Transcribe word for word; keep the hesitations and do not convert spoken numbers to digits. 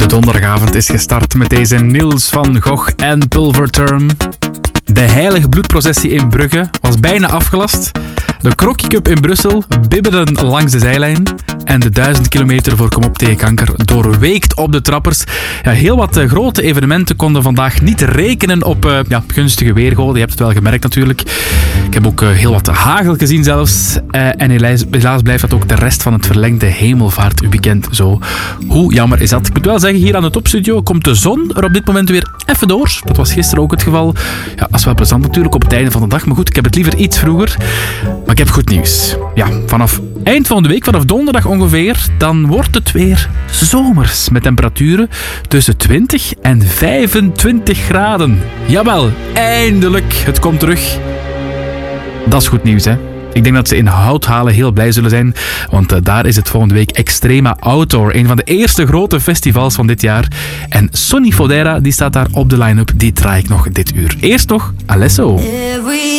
Donderdagavond is gestart met deze Niels van Gogh en Pulverturm. De heilige bloedprocessie in Brugge was bijna afgelast. De Crocky Cup in Brussel bibberde langs de zijlijn. En de duizend kilometer voor Kom op tegen kanker doorweekt op de trappers. Ja, heel wat uh, grote evenementen konden vandaag niet rekenen op uh, ja, gunstige weergoden. Je hebt het wel gemerkt natuurlijk. Ik heb ook uh, heel wat hagel gezien zelfs. Uh, en helaas, helaas blijft dat ook de rest van het verlengde hemelvaartweekend zo. Hoe jammer is dat? Ik moet wel zeggen, hier aan de topstudio komt de zon er op dit moment weer even door. Dat was gisteren ook het geval. Ja, dat is wel plezant natuurlijk op het einde van de dag. Maar goed, ik heb het liever iets vroeger. Maar ik heb goed nieuws. Ja, vanaf eind van de week, vanaf donderdag ongeveer, dan wordt het weer zomers. Met temperaturen tussen twintig en vijfentwintig graden. Jawel, eindelijk. Het komt terug. Dat is goed nieuws, hè. Ik denk dat ze in Houthalen heel blij zullen zijn, want uh, daar is het volgende week Extrema Outdoor, een van de eerste grote festivals van dit jaar. En Sonny Fodera, die staat daar op de line-up, die draai ik nog dit uur. Eerst nog Alesso.